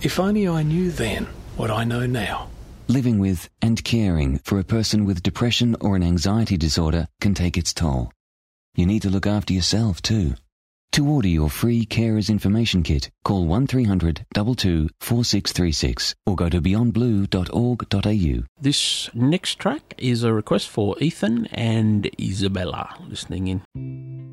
If only I knew then what I know now. Living with and caring for a person with depression or an anxiety disorder can take its toll. You need to look after yourself too. To order your free Carers Information Kit, call 1300 22 4636 or go to beyondblue.org.au. This next track is a request for Ethan and Isabella listening in.